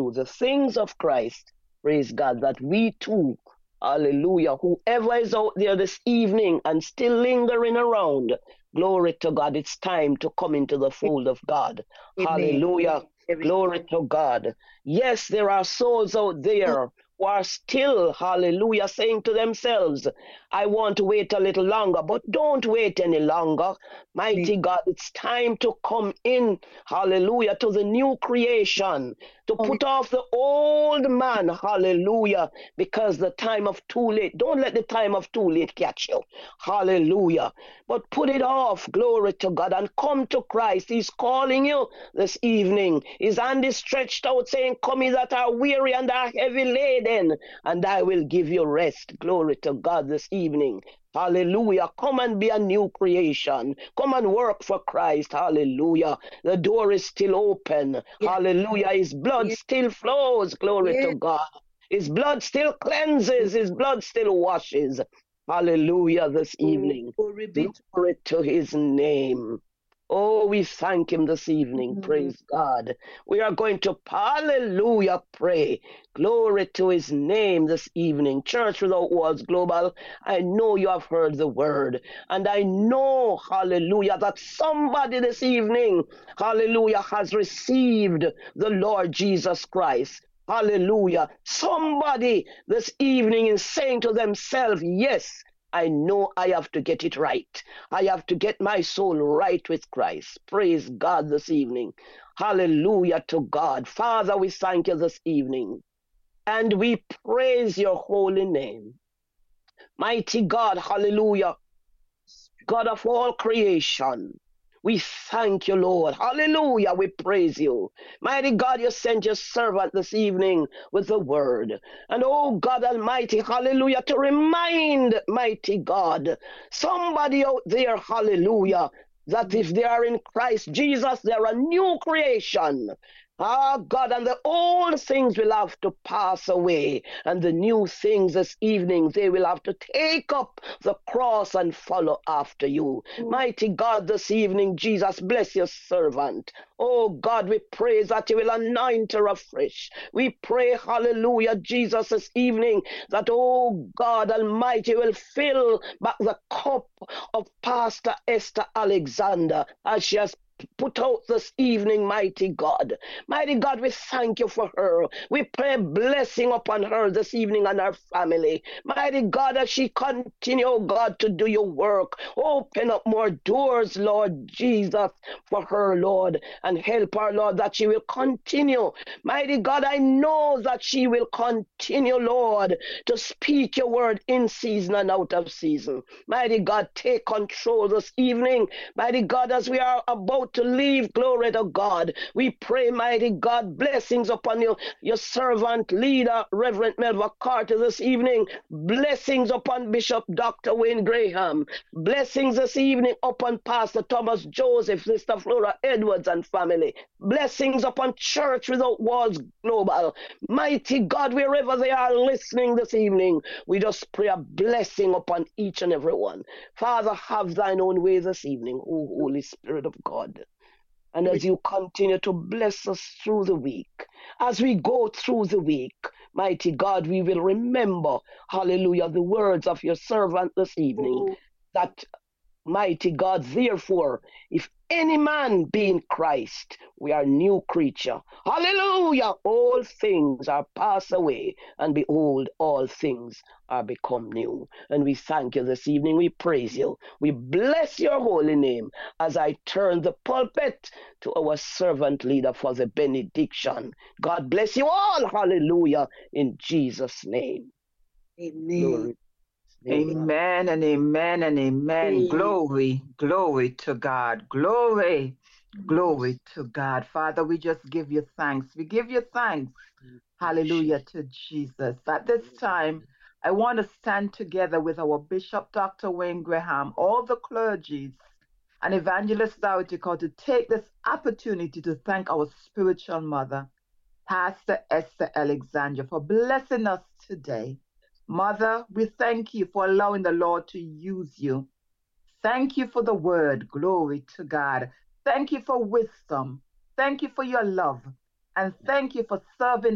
pursue the things of Christ. Praise God, that we too, hallelujah, whoever is out there this evening and still lingering around, glory to God, it's time to come into the fold of God. Amen. Hallelujah. Glory to God. Yes, there are souls out there who are still, hallelujah, saying to themselves, I want to wait a little longer, but don't wait any longer. Mighty God, it's time to come in, hallelujah, to the new creation, to put off the old man, hallelujah, because the time of too late, don't let the time of too late catch you, hallelujah, but put it off, glory to God, and come to Christ. He's calling you this evening. His hand is stretched out, saying, come ye that are weary and are heavy laden, and I will give you rest. Glory to God this evening. Hallelujah. Come and be a new creation. Come and work for Christ. Hallelujah. The door is still open. Hallelujah. His blood still flows. Glory to God. His blood still cleanses. His blood still washes. Hallelujah this evening. Glory to his name. Oh, we thank him this evening. Praise God. We are going to, hallelujah, pray. Glory to his name this evening. Church Without Walls Global, I know you have heard the word. And I know, hallelujah, that somebody this evening, hallelujah, has received the Lord Jesus Christ. Hallelujah. Somebody this evening is saying to themselves, yes, I know I have to get it right. I have to get my soul right with Christ. Praise God this evening. Hallelujah to God. Father, we thank you this evening. And we praise your holy name. Mighty God, hallelujah. God of all creation. We thank you, Lord. Hallelujah. We praise you. Mighty God, you sent your servant this evening with the word. And oh God Almighty, hallelujah, to remind, mighty God, somebody out there, hallelujah, that if they are in Christ Jesus, they are a new creation. Ah, God, and the old things will have to pass away, and the new things this evening, they will have to take up the cross and follow after you. Mighty God, this evening, Jesus, bless your servant. Oh, God, we pray that you will anoint her afresh. We pray, hallelujah, Jesus, this evening, that, oh, God Almighty, will fill back the cup of Pastor Esther Alexander as she has put out this evening, mighty God. Mighty God, we thank you for her. We pray blessing upon her this evening and her family. Mighty God, as she continue, oh God, to do your work, open up more doors, Lord Jesus, for her, Lord, and help her, Lord, that she will continue. Mighty God, I know that she will continue, Lord, to speak your word in season and out of season. Mighty God, take control this evening. Mighty God, as we are about to leave, glory to God, we pray, mighty God, blessings upon you, your servant, leader, Reverend Melva Carter this evening. Blessings upon Bishop Dr. Wayne Graham. Blessings this evening upon Pastor Thomas Joseph, Sister Flora Edwards and family. Blessings upon Church Without Walls Global. Mighty God, wherever they are listening this evening, we just pray a blessing upon each and every one. Father, have thine own way this evening, O Holy Spirit of God. And as you continue to bless us through the week, as we go through the week, mighty God, we will remember, hallelujah, the words of your servant this evening, that mighty God, therefore, if any man be in Christ, we are a new creature. Hallelujah! All things are passed away, and behold, all things are become new. And we thank you this evening. We praise you. We bless your holy name as I turn the pulpit to our servant leader for the benediction. God bless you all. Hallelujah. In Jesus' name. Amen. Glory. Amen and amen and amen. Amen. Glory, glory to God. Glory, glory to God. Father, we just give you thanks. We give you thanks. Hallelujah to Jesus. At this time, I want to stand together with our Bishop, Dr. Wayne Graham, all the clergies, and Evangelist Doubtico to take this opportunity to thank our spiritual mother, Pastor Esther Alexandra, for blessing us today. Mother, we thank you for allowing the Lord to use you. Thank you for the word. Glory to God. Thank you for wisdom. Thank you for your love. And thank you for serving